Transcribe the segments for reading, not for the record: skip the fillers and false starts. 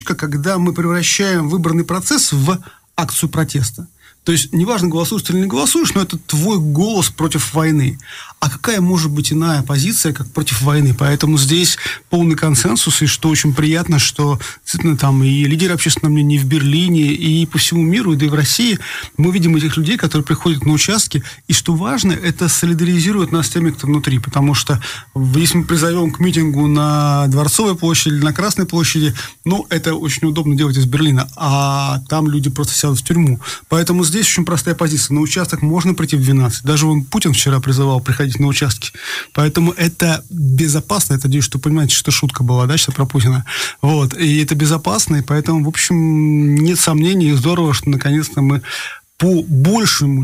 когда мы превращаем выборный процесс в акцию протеста. То есть, неважно, голосуешь ты или не голосуешь, но это твой голос против войны. А какая может быть иная позиция, как против войны? Поэтому здесь полный консенсус, и что очень приятно, что действительно там и лидеры общественного мнения в Берлине, и по всему миру, да и в России мы видим этих людей, которые приходят на участки, и что важно, это солидаризирует нас с теми, кто внутри, потому что если мы призовем к митингу на Дворцовой площади или на Красной площади, это очень удобно делать из Берлина, а там люди просто сядут в тюрьму. Поэтому здесь очень простая позиция. На участок можно прийти в 12. Даже Путин вчера призывал приходить на участки. Поэтому это безопасно. Это, надеюсь, что понимаете, что шутка была, да, что про Путина. И это безопасно, и поэтому, в общем, нет сомнений, и здорово, что наконец-то мы по большему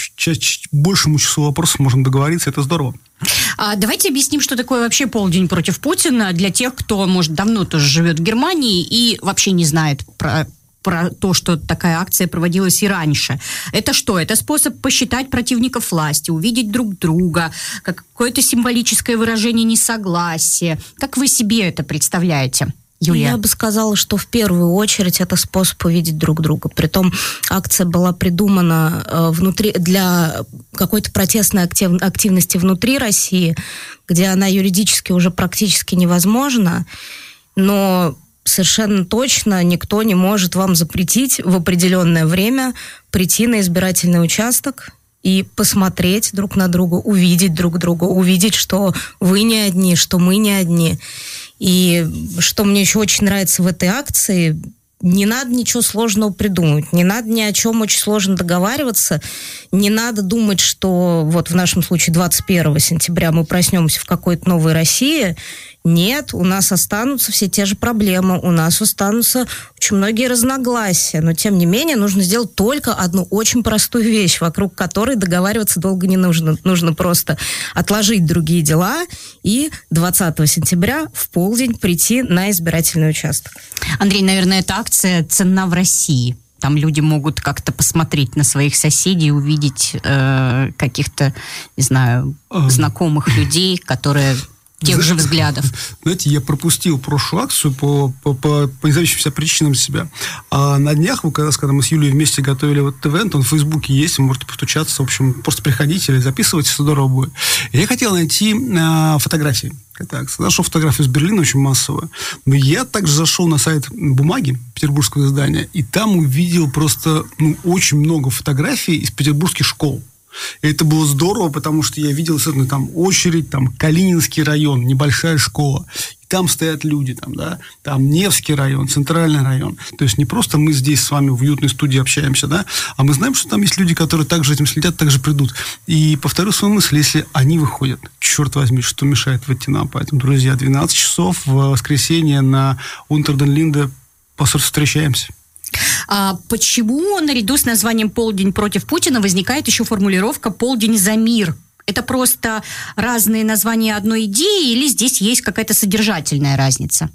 числу вопросов можем договориться. Это здорово. Давайте объясним, что такое вообще полдень против Путина для тех, кто, может, давно тоже живет в Германии и вообще не знает про то, что такая акция проводилась и раньше. Это что? Это способ посчитать противников власти, увидеть друг друга, какое-то символическое выражение несогласия. Как вы себе это представляете, Юлия? Я бы сказала, что в первую очередь это способ увидеть друг друга. Притом акция была придумана для какой-то протестной активности внутри России, где она юридически уже практически невозможна, но совершенно точно никто не может вам запретить в определенное время прийти на избирательный участок и посмотреть друг на друга, увидеть друг друга, увидеть, что вы не одни, что мы не одни. И что мне еще очень нравится в этой акции, не надо ничего сложного придумывать, не надо ни о чем очень сложно договариваться, не надо думать, что в нашем случае 21 сентября мы проснемся в какой-то новой России. Нет, у нас останутся все те же проблемы, у нас останутся очень многие разногласия, но тем не менее нужно сделать только одну очень простую вещь, вокруг которой договариваться долго не нужно. Нужно просто отложить другие дела и 20 сентября в полдень прийти на избирательный участок. Андрей, наверное, эта акция ценна в России. Там люди могут как-то посмотреть на своих соседей, увидеть каких-то, не знаю, знакомых людей, которые тех же взглядов. Знаете, я пропустил прошлую акцию по независимым причинам себя. А на днях, когда мы с Юлией вместе готовили этот ивент, он в Фейсбуке есть, вы можете постучаться, в общем, просто приходите или записывайтесь, здорово будет. Я хотел найти фотографии. Нашел фотографию из Берлина, очень массовую. Но я также зашел на сайт «Бумаги», петербургского издания, и там увидел просто очень много фотографий из петербургских школ. И это было здорово, потому что я видел, там очередь, там Калининский район, небольшая школа. И там стоят люди, там Невский район, Центральный район. То есть не просто мы здесь с вами в уютной студии общаемся, а мы знаем, что там есть люди, которые также этим следят, также придут. И повторю свою мысль, если они выходят, черт возьми, что мешает выйти нам. Поэтому, друзья, 12 часов в воскресенье на Унтер-ден-Линде встречаемся. А почему наряду с названием «Полдень против Путина» возникает еще формулировка «Полдень за мир»? Это просто разные названия одной идеи или здесь есть какая-то содержательная разница?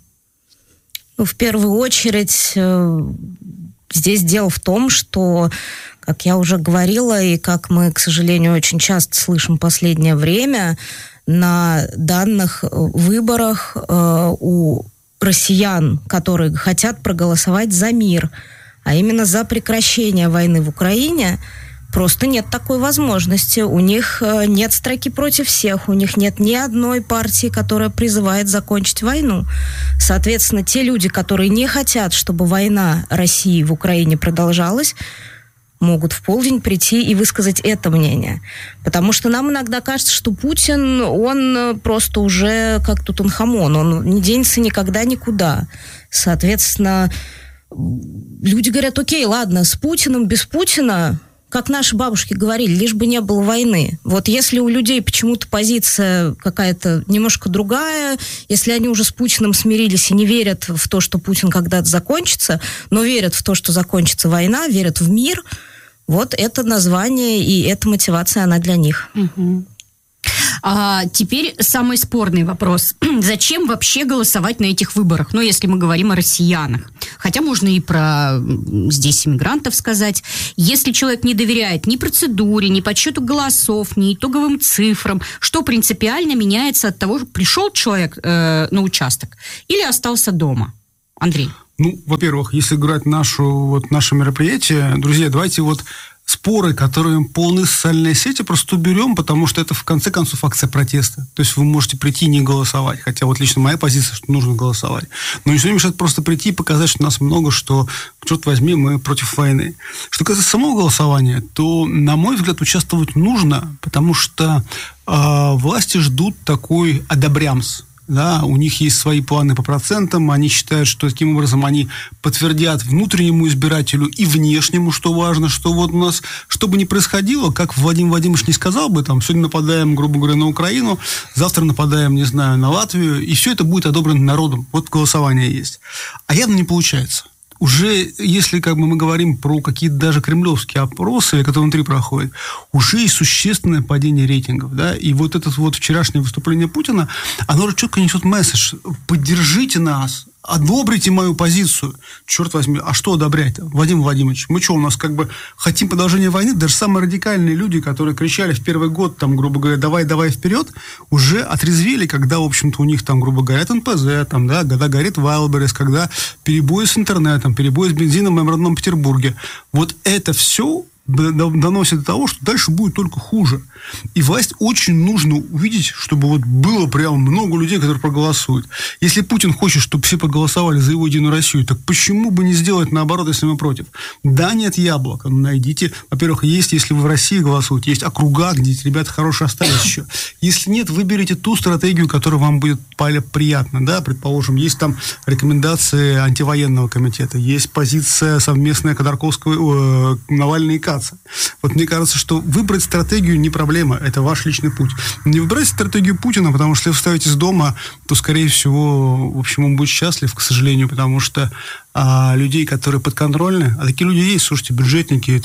В первую очередь здесь дело в том, что, как я уже говорила, и как мы, к сожалению, очень часто слышим в последнее время, на данных выборах у россиян, которые хотят проголосовать за мир, а именно за прекращение войны в Украине, просто нет такой возможности. У них нет строки против всех, у них нет ни одной партии, которая призывает закончить войну. Соответственно, те люди, которые не хотят, чтобы война России в Украине продолжалась, могут в полдень прийти и высказать это мнение. Потому что нам иногда кажется, что Путин, он просто уже как Тутанхамон, он не денется никогда никуда. Соответственно, люди говорят: окей, ладно, с Путиным, без Путина, как наши бабушки говорили, лишь бы не было войны. Если у людей почему-то позиция какая-то немножко другая, если они уже с Путиным смирились и не верят в то, что Путин когда-то закончится, но верят в то, что закончится война, верят в мир, это название и эта мотивация, она для них. Угу. А теперь самый спорный вопрос. Зачем вообще голосовать на этих выборах? Если мы говорим о россиянах. Хотя можно и про здесь иммигрантов сказать. Если человек не доверяет ни процедуре, ни подсчету голосов, ни итоговым цифрам, что принципиально меняется от того, что пришел человек на участок или остался дома? Андрей. Во-первых, если играть наше мероприятие, друзья, давайте споры, которые полны социальные сети, просто уберем, потому что это, в конце концов, акция протеста. То есть вы можете прийти и не голосовать. Хотя лично моя позиция, что нужно голосовать. Но ничего не мешает просто прийти и показать, что нас много, что, черт возьми, мы против войны. Что касается самого голосования, то, на мой взгляд, участвовать нужно, потому что власти ждут такой одобрямс. Да, у них есть свои планы по процентам, они считают, что таким образом они подтвердят внутреннему избирателю и внешнему, что важно, что у нас, что бы ни происходило, как Владимир Владимирович не сказал бы, сегодня нападаем, грубо говоря, на Украину, завтра нападаем, не знаю, на Латвию, и все это будет одобрено народом. Голосование есть. А явно не получается. Уже, если мы говорим про какие-то даже кремлевские опросы, которые внутри проходят, уже есть существенное падение рейтингов, да, и это вчерашнее выступление Путина, оно уже четко несет месседж: поддержите нас, одобрите мою позицию. Черт возьми, а что одобрять-то, Владимир Владимирович? Мы что, у нас хотим продолжения войны? Даже самые радикальные люди, которые кричали в первый год, грубо говоря, давай вперед, уже отрезвели, когда, в общем-то, у них грубо говоря, НПЗ, когда горит Вайлдберрис, когда перебои с интернетом, перебои с бензином в моем родном Петербурге. Это все доносит до того, что дальше будет только хуже. И власть очень нужно увидеть, чтобы было прям много людей, которые проголосуют. Если Путин хочет, чтобы все проголосовали за его Единую Россию, так почему бы не сделать наоборот, если мы против? Да, нет яблока. Найдите. Во-первых, если вы в России голосуете, есть округа, где ребята хорошие остались еще. Если нет, выберите ту стратегию, которая вам будет приятна. Да? Предположим, есть рекомендации антивоенного комитета, есть позиция совместная Ходорковского, Навальный и Каца. Мне кажется, что выбрать стратегию не проблема, это ваш личный путь. Не выбирайте стратегию Путина, потому что если вы вставите из дома, то, скорее всего, в общем, он будет счастлив, к сожалению, потому что людей, которые подконтрольны, а такие люди есть, слушайте, бюджетники,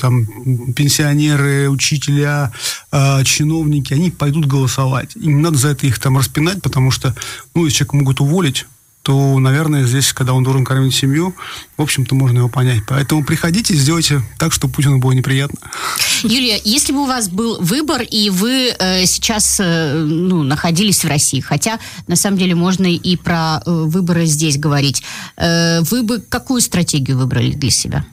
пенсионеры, учителя, чиновники, они пойдут голосовать. Им надо за это их распинать, потому что, если человека могут уволить, то, наверное, здесь, когда он должен кормить семью, в общем-то, можно его понять. Поэтому приходите, сделайте так, чтобы Путину было неприятно. Юлия, если бы у вас был выбор, и вы сейчас находились в России, хотя, на самом деле, можно и про выборы здесь говорить, вы бы какую стратегию выбрали для себя?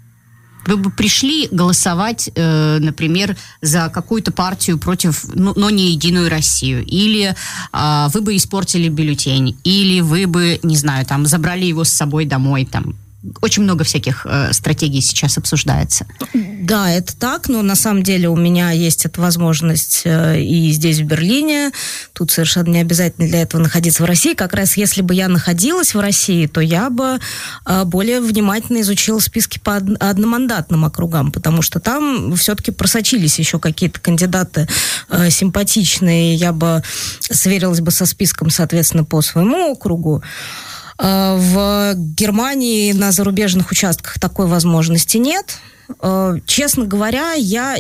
Вы бы пришли голосовать, например, за какую-то партию против, но не Единую Россию, или вы бы испортили бюллетень, или вы бы, не знаю, забрали его с собой домой, Очень много всяких стратегий сейчас обсуждается. Да, это так, но на самом деле у меня есть эта возможность и здесь, в Берлине. Тут совершенно не обязательно для этого находиться в России. Как раз если бы я находилась в России, то я бы более внимательно изучила списки по одномандатным округам, потому что там все-таки просочились еще какие-то кандидаты симпатичные. Я бы сверилась бы со списком, соответственно, по своему округу. В Германии на зарубежных участках такой возможности нет. Честно говоря, я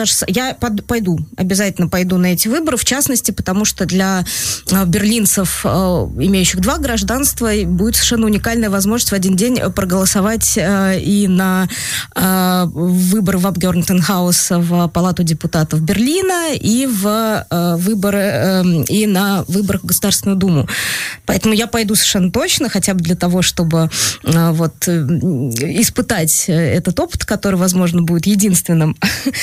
обязательно пойду на эти выборы, в частности, потому что для берлинцев, имеющих 2 гражданства, будет совершенно уникальная возможность в один день проголосовать и на выборы в Абгеорднетенхаус, в Палату депутатов Берлина, и и на выборы в Государственную Думу. Поэтому я пойду совершенно точно, хотя бы для того, чтобы испытать этот опыт, который, возможно, будет единственным.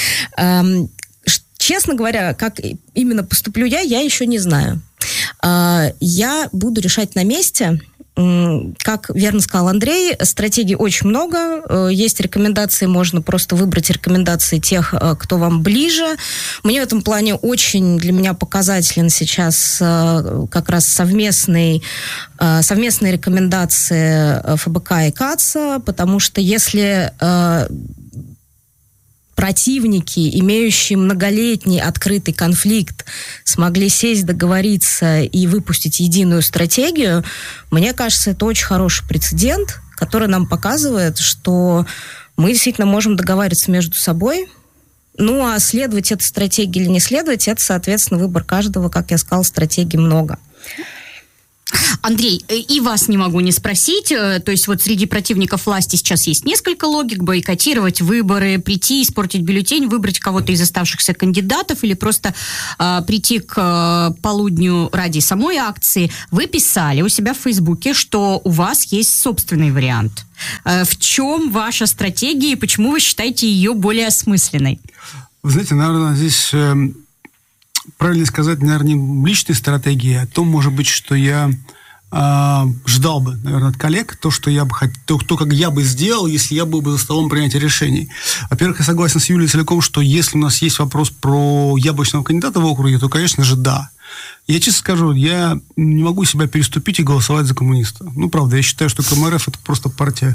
Честно говоря, как именно поступлю я еще не знаю. Я буду решать на месте. Как верно сказал Андрей, стратегий очень много. Есть рекомендации, можно просто выбрать рекомендации тех, кто вам ближе. Мне в этом плане очень для меня показателен сейчас как раз совместные рекомендации ФБК и КАЦа, потому что если противники, имеющие многолетний открытый конфликт, смогли сесть, договориться и выпустить единую стратегию, мне кажется, это очень хороший прецедент, который нам показывает, что мы действительно можем договариваться между собой. А следовать этой стратегии или не следовать, это, соответственно, выбор каждого. Как я сказала, стратегий много. Андрей, и вас не могу не спросить, то есть вот среди противников власти сейчас есть несколько логик: бойкотировать выборы, прийти, испортить бюллетень, выбрать кого-то из оставшихся кандидатов или просто прийти к полудню ради самой акции. Вы писали у себя в Фейсбуке, что у вас есть собственный вариант. В чем ваша стратегия и почему вы считаете ее более осмысленной? Вы знаете, наверное, здесь... правильно сказать, наверное, не личной стратегии, а то, может быть, что я ждал бы, наверное, от коллег, то, что я бы хотел, то, как я бы сделал, если я был бы за столом принятия решений. Во-первых, я согласен с Юлией целиком, что если у нас есть вопрос про яблочного кандидата в округе, то, конечно же, да. Я честно скажу, я не могу себя переступить и голосовать за коммуниста. Ну, правда, я считаю, что КМРФ – это просто партия,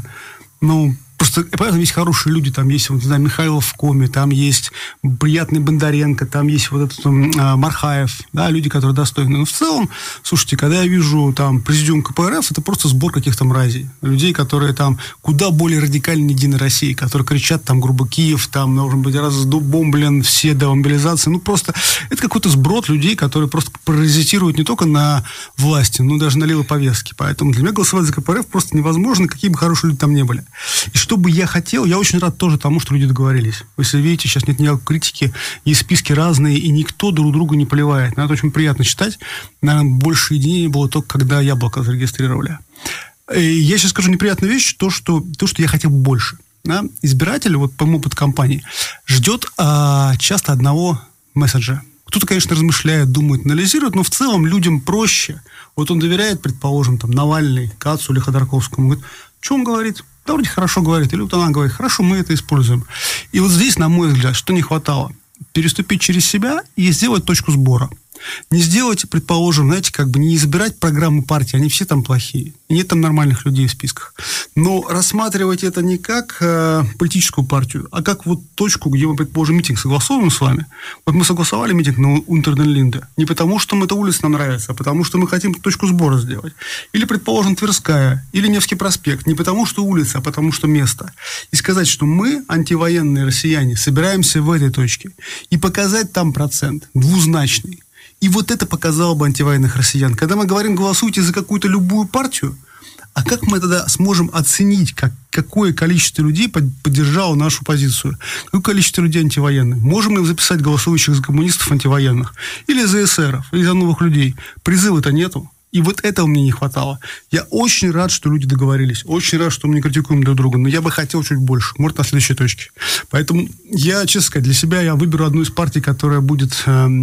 просто, понятно, есть хорошие люди, там есть, вот, не знаю, Михайлов в Коме, там есть приятный Бондаренко, там есть вот этот Мархаев, да, люди, которые достойны. Но в целом, слушайте, когда я вижу там президиум КПРФ, это просто сбор каких-то мразей. Людей, которые там куда более радикальны Единой России, которые кричат там, грубо, Киев, там должен быть разбомблен, все до мобилизации. Ну, просто это какой-то сброд людей, которые просто паразитируют не только на власти, но даже на левой повестке. Поэтому для меня голосовать за КПРФ просто невозможно, какие бы хорошие люди там не были. И что бы я хотел, я очень рад тоже тому, что люди договорились. Вы если видите, сейчас нет никакой критики, есть списки разные, и никто друг друга не поливает. Это очень приятно читать. Наверное, больше единения было только, когда Яблоко зарегистрировали. И я сейчас скажу неприятную вещь, то, что я хотел больше. Да? Избиратель, вот по моему опыту компании, ждет часто одного месседжа. Кто-то, конечно, размышляет, думает, анализирует, но в целом людям проще. Вот он доверяет, предположим, там, Навальный, Кацу или Ходорковскому. Говорит, что он говорит? Да, вроде хорошо говорит. Или вот она говорит, хорошо, мы это используем. И вот здесь, на мой взгляд, что не хватало? Переступить через себя и сделать точку сбора. Не сделать, предположим, знаете, как бы не избирать программы партии, они все там плохие. И нет там нормальных людей в списках. Но рассматривать это не как политическую партию, а как вот точку, где мы, предположим, митинг согласовываем с вами. Вот мы согласовали митинг на Унтер-ден-Линде. Не потому, что эта улица нам нравится, а потому, что мы хотим точку сбора сделать. Или, предположим, Тверская, или Невский проспект. Не потому, что улица, а потому, что место. И сказать, что мы, антивоенные россияне, собираемся в этой точке. И показать там процент двузначный. И вот это показало бы антивоенных россиян. Когда мы говорим, голосуйте за какую-то любую партию, а как мы тогда сможем оценить, какое количество людей поддержало нашу позицию? Какое количество людей антивоенных? Можем ли мы записать голосующих за коммунистов антивоенных? Или за эсеров? Или за новых людей? Призыва-то нету. И вот этого мне не хватало. Я очень рад, что люди договорились. Очень рад, что мы не критикуем друг друга. Но я бы хотел чуть больше. Может, на следующей точке. Поэтому я, честно сказать, для себя я выберу одну из партий, которая будет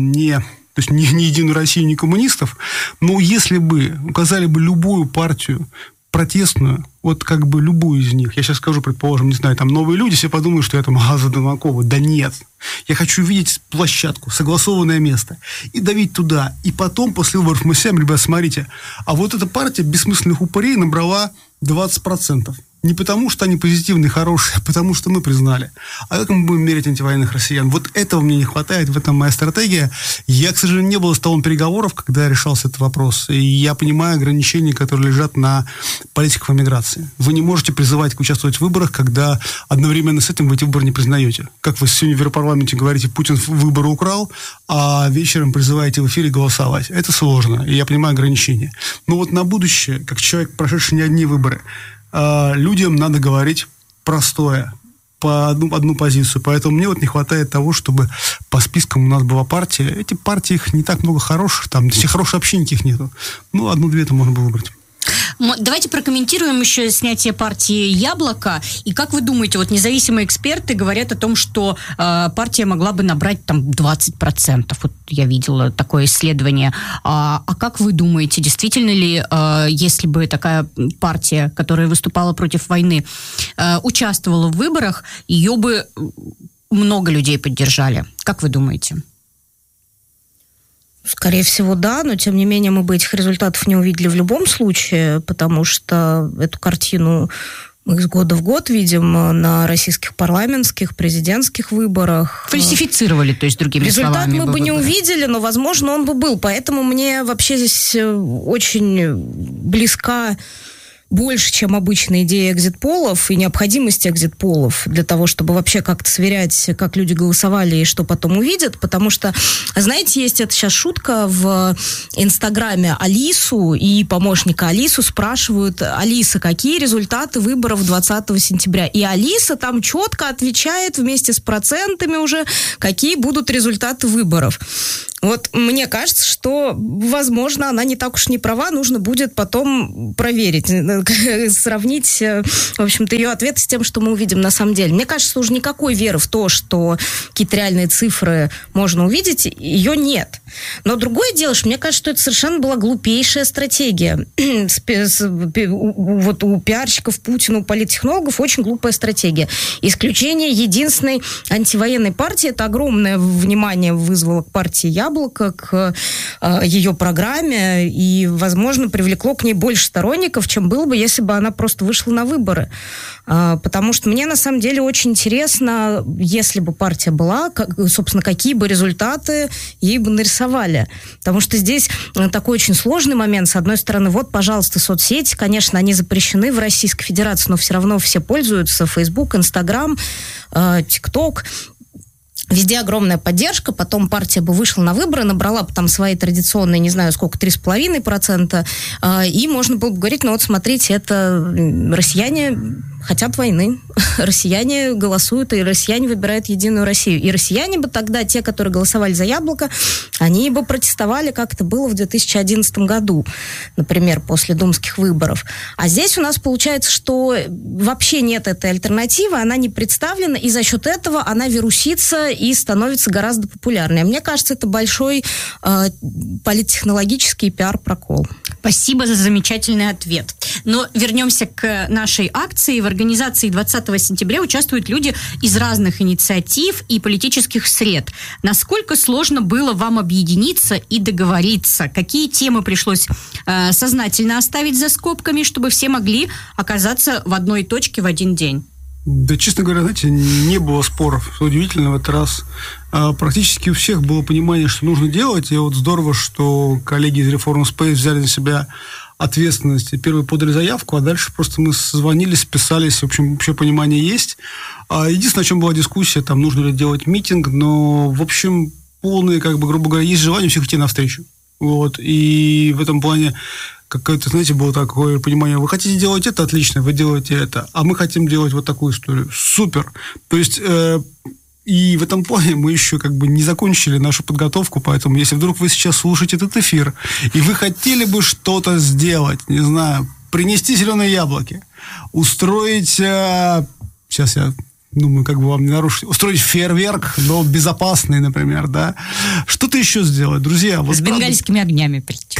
то есть не Единую Россию, не коммунистов, но если бы указали бы любую партию протестную, вот как бы любую из них, я сейчас скажу, предположим, не знаю, там новые люди, все подумают, что я там за Донакова. Да нет. Я хочу видеть площадку, согласованное место, и давить туда. И потом, после выборов, мы всем, ребят, смотрите, а вот эта партия бессмысленных упырей набрала 20%. Не потому, что они позитивные, хорошие, а потому, что мы признали. А как мы будем мерить антивоенных россиян? Вот этого мне не хватает, в этом моя стратегия. Я, к сожалению, не был за столом переговоров, когда решался этот вопрос. И я понимаю ограничения, которые лежат на политиках в эмиграции. Вы не можете призывать участвовать в выборах, когда одновременно с этим вы эти выборы не признаете. Как вы сегодня в Европарламенте говорите, Путин выборы украл, а вечером призываете в эфире голосовать. Это сложно, и я понимаю ограничения. Но вот на будущее, как человек, прошедший не одни выборы, людям надо говорить простое, по одну позицию. Поэтому мне вот не хватает того, чтобы по спискам у нас была партия. Эти партии, их не так много хороших, там все хорошие вообще никаких нету. Ну, одну-две-то можно было выбрать. Давайте прокомментируем еще снятие партии «Яблоко». И как вы думаете, вот независимые эксперты говорят о том, что партия могла бы набрать там 20%. Вот я видела такое исследование. А как вы думаете, действительно ли, если бы такая партия, которая выступала против войны, участвовала в выборах, ее бы много людей поддержали? Как вы думаете? Скорее всего, да, но тем не менее мы бы этих результатов не увидели в любом случае, потому что эту картину мы из года в год видим на российских парламентских, президентских выборах. Фальсифицировали, то есть, другими словами. Результат мы бы не увидели, но, возможно, он бы был. Поэтому мне вообще здесь очень близка больше, чем обычная идея экзит-полов и необходимость экзит-полов для того, чтобы вообще как-то сверять, как люди голосовали и что потом увидят, потому что, знаете, есть это сейчас шутка в Инстаграме. Алису и помощника Алису спрашивают: Алиса, какие результаты выборов 20 сентября? И Алиса там четко отвечает вместе с процентами уже, какие будут результаты выборов. Вот мне кажется, что, возможно, она не так уж не права, нужно будет потом проверить, сравнить, в общем-то, ее ответы с тем, что мы увидим на самом деле. Мне кажется, уже никакой веры в то, что какие-то реальные цифры можно увидеть, ее нет. Но другое дело, что мне кажется, что это совершенно была глупейшая стратегия. Вот у пиарщиков Путина, у политтехнологов очень глупая стратегия. Исключение единственной антивоенной партии, это огромное внимание вызвало к партии «Яблоко», к ее программе, и, возможно, привлекло к ней больше сторонников, чем было бы, если бы она просто вышла на выборы. Потому что мне, на самом деле, очень интересно, если бы партия была, собственно, какие бы результаты ей бы нарисовали. Потому что здесь такой очень сложный момент. С одной стороны, вот, пожалуйста, соцсети, конечно, они запрещены в Российской Федерации, но все равно все пользуются. Facebook, Instagram, TikTok. Везде огромная поддержка, потом партия бы вышла на выборы, набрала бы там свои традиционные, не знаю сколько, 3,5%, и можно было бы говорить, ну вот смотрите, это россияне хотят войны, россияне голосуют, и россияне выбирают Единую Россию. И россияне бы тогда, те, которые голосовали за «Яблоко», они бы протестовали, как это было в 2011 году, например, после думских выборов. А здесь у нас получается, что вообще нет этой альтернативы, она не представлена, и за счет этого она вирусится и становится гораздо популярнее. Мне кажется, это большой политтехнологический пиар-прокол. Спасибо за замечательный ответ. Но вернемся к нашей акции. В организации 20 сентября участвуют люди из разных инициатив и политических сред. Насколько сложно было вам объединиться и договориться? Какие темы пришлось сознательно оставить за скобками, чтобы все могли оказаться в одной точке в один день? Да, честно говоря, знаете, не было споров. Что удивительно, в этот раз практически у всех было понимание, что нужно делать. И вот здорово, что коллеги из Reform Space взяли на себя ответственность. Первые подали заявку, а дальше просто мы созвонились, списались. В общем, общее понимание есть. Единственное, о чем была дискуссия, там, нужно ли делать митинг, но, в общем, полное, грубо говоря, есть желание всех идти навстречу. Вот. И в этом плане какое-то, знаете, было такое понимание: вы хотите делать это, отлично, вы делаете это, а мы хотим делать вот такую историю. Супер! То есть, и в этом плане мы еще не закончили нашу подготовку, поэтому если вдруг вы сейчас слушаете этот эфир, и вы хотели бы что-то сделать, не знаю, принести зеленые яблоки, устроить, сейчас я думаю, вам не нарушить, устроить фейерверк, но безопасный, например, да, что-то еще сделать, друзья. Вот с бенгальскими огнями прийти.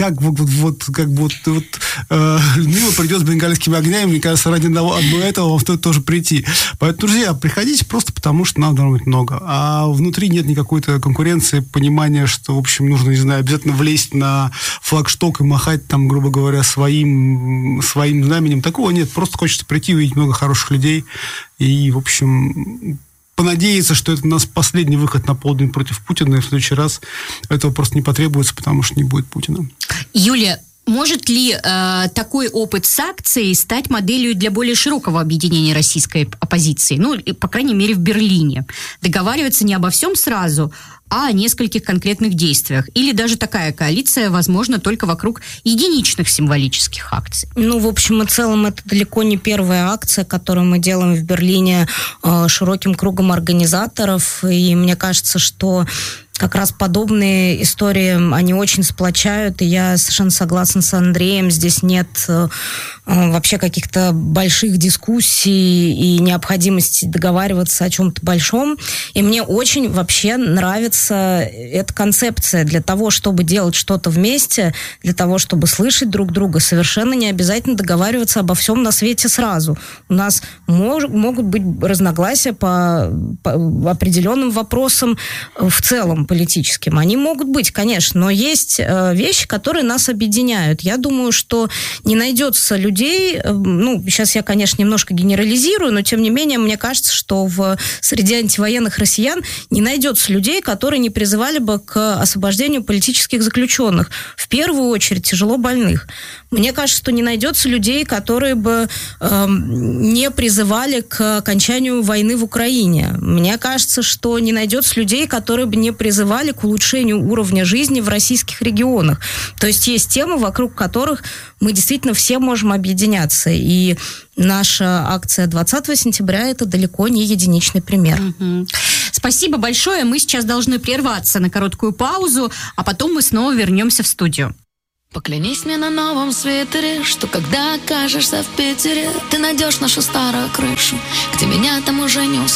Людмила придет с бенгальскими огнями, мне кажется, ради одного этого вам стоит тоже прийти. Поэтому, друзья, приходите просто потому, что нам должно быть много. А внутри нет никакой-то конкуренции, понимания, что, в общем, нужно, не знаю, обязательно влезть на флагшток и махать там, грубо говоря, своим знаменем. Такого нет. Просто хочется прийти, увидеть много хороших людей и, в общем, понадеяться, что это у нас последний выход на полдень против Путина, и в следующий раз этого просто не потребуется, потому что не будет Путина. Юлия, может ли такой опыт с акцией стать моделью для более широкого объединения российской оппозиции? Ну, по крайней мере, в Берлине. Договариваться не обо всем сразу, а о нескольких конкретных действиях. Или даже такая коалиция возможна только вокруг единичных символических акций. Ну, в общем и целом, это далеко не первая акция, которую мы делаем в Берлине широким кругом организаторов. И мне кажется, что как раз подобные истории, они очень сплочают, и я совершенно согласна с Андреем, здесь нет вообще каких-то больших дискуссий и необходимости договариваться о чем-то большом. И мне очень вообще нравится эта концепция. Для того, чтобы делать что-то вместе, для того, чтобы слышать друг друга, совершенно не обязательно договариваться обо всем на свете сразу. У нас могут быть разногласия по определенным вопросам в целом политическим. Они могут быть, конечно, но есть вещи, которые нас объединяют. Я думаю, что не найдется людей, людей, сейчас я, конечно, немножко генерализирую, но, тем не менее, мне кажется, что среди антивоенных россиян не найдется людей, которые не призывали бы к освобождению политических заключенных. В первую очередь, тяжело больных. Мне кажется, что не найдется людей, которые бы не призывали к окончанию войны в Украине. Мне кажется, что не найдется людей, которые бы не призывали к улучшению уровня жизни в российских регионах. То есть темы, вокруг которых мы действительно все можем объединяться. И наша акция 20 сентября – это далеко не единичный пример. Спасибо большое. Мы сейчас должны прерваться на короткую паузу, а потом мы снова вернемся в студию. Поклянись мне на новом свитере, что когда окажешься в Питере, ты найдешь нашу старую крышу, где меня там уже не